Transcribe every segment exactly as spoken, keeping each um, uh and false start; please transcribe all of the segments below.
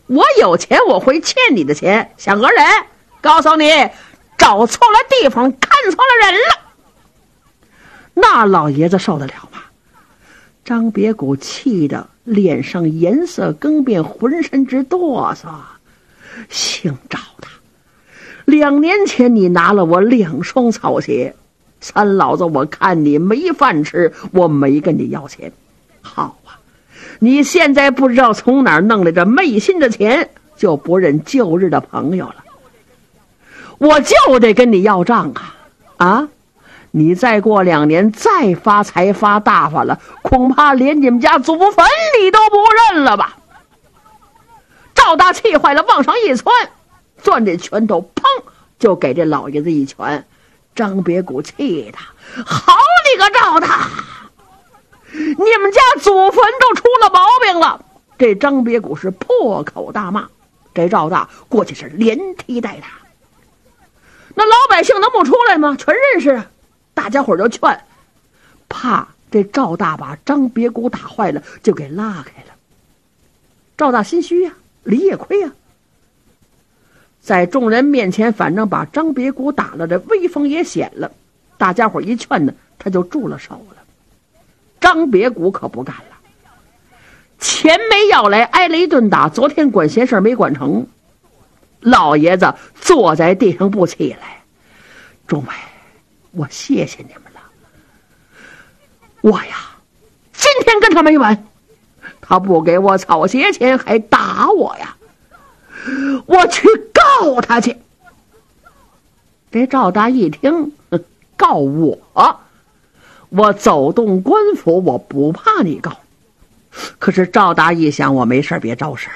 我有钱我会欠你的钱，想讹人？告诉你，找错了地方，看错了人了。那老爷子受得了吗？张别谷气得脸上颜色更变，浑身直哆嗦。姓赵的，两年前你拿了我两双草鞋，三老子我看你没饭吃，我没跟你要钱。好啊，你现在不知道从哪儿弄来这昧心的钱，就不认旧日的朋友了。我就得跟你要账啊！啊，你再过两年再发财发大发了，恐怕连你们家祖坟你都不认了吧？赵大气坏了，往上一窜，攥这拳头，砰就给这老爷子一拳。张别谷气的，好你个赵大！你们家祖坟都出了毛病了！这张别谷是破口大骂，这赵大过去是连踢带打。那老百姓能不出来吗？全认识啊！大家伙就劝，怕这赵大把张别谷打坏了，就给拉开了。赵大心虚呀、啊，理也亏呀、啊，在众人面前，反正把张别谷打了，这威风也显了。大家伙一劝呢，他就住了手了。张别谷可不干了，钱没要来，挨了一顿打。昨天管闲事没管成，老爷子坐在地上不起来。众位，我谢谢你们了。我呀，今天跟他没完，他不给我草鞋钱，还打我呀！我去告他去。这赵大一听，告我，我走动官府，我不怕你告。可是赵大一想，我没事别招事，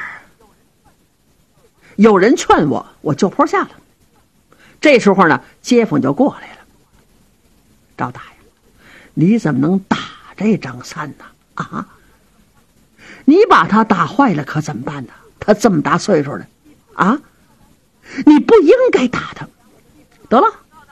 有人劝我，我就坡下了。这时候呢，街坊就过来了。赵大爷，你怎么能打这张三呢？啊，你把他打坏了可怎么办呢？他这么大岁数了，啊，你不应该打他。得了，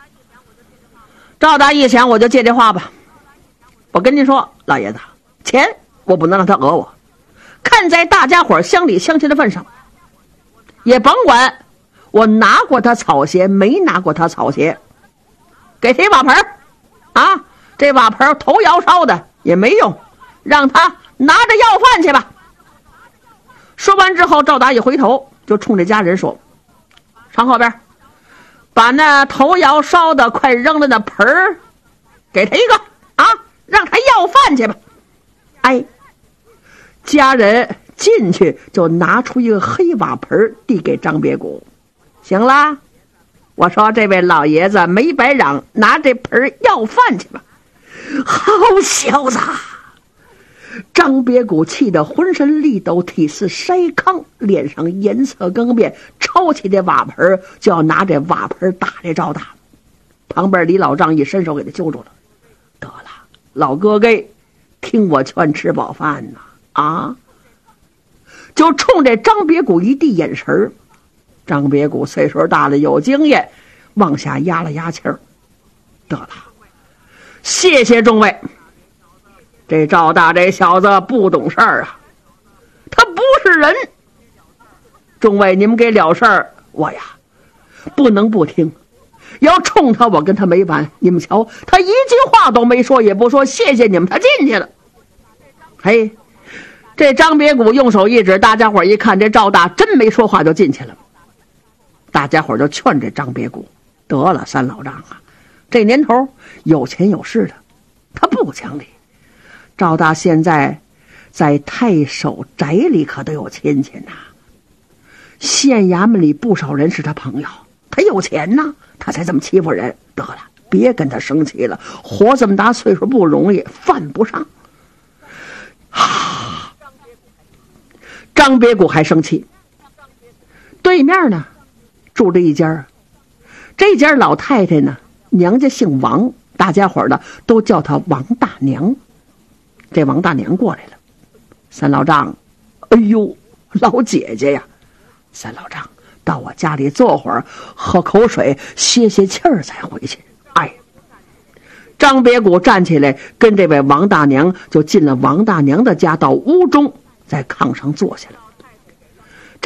赵大一想，我就借这话吧。我跟您说，老爷子，钱我不能让他讹我，看在大家伙乡里乡亲的份上，也甭管我拿过他草鞋没拿过他草鞋，给他一瓦盆啊，这瓦盆头窑烧的也没用，让他拿着要饭去吧。说完之后，赵大一回头就冲这家人说，上后边把那头窑烧的快扔了那盆儿给他一个啊，让他要饭去吧。哎，家人进去就拿出一个黑瓦盆递给张别谷。行啦，我说这位老爷子没白嚷，拿这盆要饭去吧。好小子！张别谷气得浑身力抖，体似筛糠，脸上颜色更变，抄起这瓦盆就要拿这瓦盆打这赵大。旁边李老丈一伸手给他揪住了。得了，老哥哥，听我劝，吃饱饭呐！啊！就冲这张别谷一递眼神。张别谷岁数大了，有经验，往下压了压气儿。得了，谢谢众位。这赵大这小子不懂事儿啊，他不是人。众位，你们给了事儿，我呀不能不听。要冲他，我跟他没完。你们瞧，他一句话都没说，也不说谢谢你们，他进去了。嘿，这张别谷用手一指，大家伙一看，这赵大真没说话就进去了。大家伙就劝这张别谷，得了，三老丈啊，这年头有钱有势的，他不讲理。赵大现在在太守宅里可都有亲戚呐，县衙门里不少人是他朋友，他有钱呐，他才这么欺负人。得了，别跟他生气了，活这么大岁数不容易，犯不上。啊！张别谷还生气。对面呢住着一家，这家老太太呢娘家姓王，大家伙呢都叫她王大娘。这王大娘过来了，三老丈，哎呦，老姐姐呀，三老丈到我家里坐会儿，喝口水，歇歇气儿再回去。哎，张别谷站起来，跟这位王大娘就进了王大娘的家，到屋中在炕上坐下了。